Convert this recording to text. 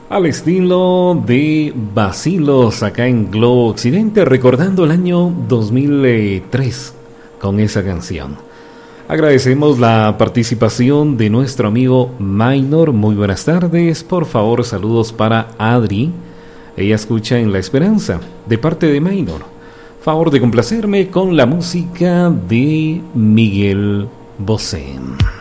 al estilo de Bacilos acá en Globo Occidente, recordando el año 2003 con esa canción. Agradecemos la participación de nuestro amigo Minor. Muy buenas tardes. Por favor, saludos para Adri. Ella escucha en La Esperanza, de parte de Minor. Favor de complacerme con la música de Miguel Bosé.